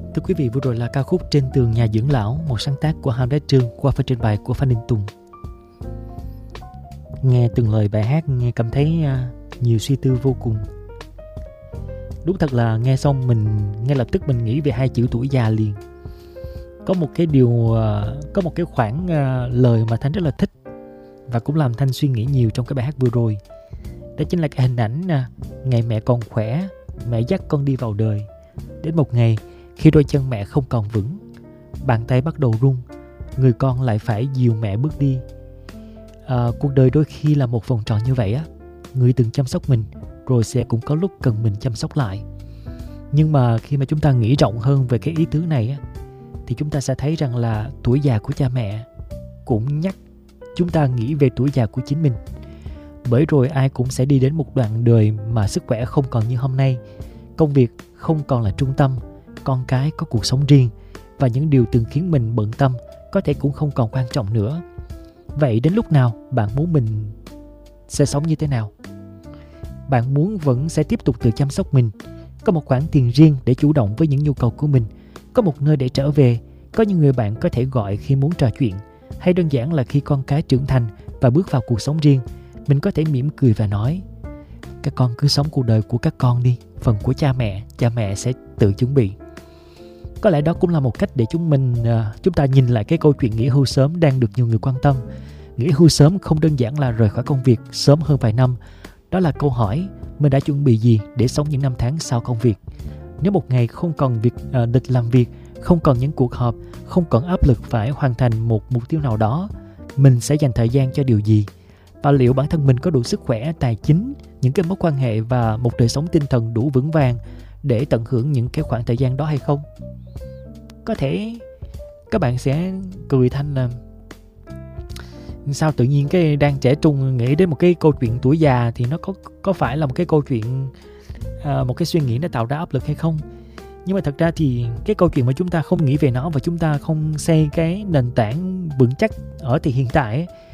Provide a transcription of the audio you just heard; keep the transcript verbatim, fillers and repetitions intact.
Thưa quý vị, vừa rồi là ca khúc Trên Tường Nhà Dưỡng Lão, một sáng tác của Ham Đá Trương qua phần trình bày của Phan Đình Tùng. Nghe từng lời bài hát nghe cảm thấy uh, nhiều suy tư vô cùng. Đúng thật là nghe xong mình ngay lập tức mình nghĩ về hai chữ tuổi già liền. Có một cái điều, uh, có một cái khoảng uh, lời mà Thanh rất là thích và cũng làm Thanh suy nghĩ nhiều trong cái bài hát vừa rồi. Đó chính là cái hình ảnh uh, ngày mẹ còn khỏe, mẹ dắt con đi vào đời. Đến một ngày khi đôi chân mẹ không còn vững, bàn tay bắt đầu run, người con lại phải dìu mẹ bước đi. À, cuộc đời đôi khi là một vòng tròn như vậy á. Người từng chăm sóc mình rồi sẽ cũng có lúc cần mình chăm sóc lại. Nhưng mà khi mà chúng ta nghĩ rộng hơn về cái ý tứ này á, thì chúng ta sẽ thấy rằng là tuổi già của cha mẹ cũng nhắc chúng ta nghĩ về tuổi già của chính mình. Bởi rồi ai cũng sẽ đi đến một đoạn đời mà sức khỏe không còn như hôm nay, công việc không còn là trung tâm, con cái có cuộc sống riêng và những điều từng khiến mình bận tâm có thể cũng không còn quan trọng nữa. Vậy đến lúc nào bạn muốn mình sẽ sống như thế nào? Bạn muốn vẫn sẽ tiếp tục tự chăm sóc mình, có một khoản tiền riêng để chủ động với những nhu cầu của mình, có một nơi để trở về, có những người bạn có thể gọi khi muốn trò chuyện, hay đơn giản là khi con cái trưởng thành và bước vào cuộc sống riêng, mình có thể mỉm cười và nói: các con cứ sống cuộc đời của các con đi, phần của cha mẹ, cha mẹ sẽ tự chuẩn bị. Có lẽ đó cũng là một cách để chúng mình chúng ta nhìn lại cái câu chuyện nghỉ hưu sớm đang được nhiều người quan tâm. Nghỉ hưu sớm không đơn giản là rời khỏi công việc sớm hơn vài năm. Đó là câu hỏi mình đã chuẩn bị gì để sống những năm tháng sau công việc. Nếu một ngày không còn việc uh, lịch làm việc, không còn những cuộc họp, không còn áp lực phải hoàn thành một mục tiêu nào đó, mình sẽ dành thời gian cho điều gì? Và liệu bản thân mình có đủ sức khỏe, tài chính, những cái mối quan hệ và một đời sống tinh thần đủ vững vàng để tận hưởng những cái khoảng thời gian đó hay không? Có thể các bạn sẽ cười Thanh là sao tự nhiên cái đang trẻ trung nghĩ đến một cái câu chuyện tuổi già thì nó có có phải là một cái câu chuyện à, một cái suy nghĩ nó tạo ra áp lực hay không? Nhưng mà thật ra thì cái câu chuyện mà chúng ta không nghĩ về nó và chúng ta không xây cái nền tảng vững chắc ở thì hiện tại ấy,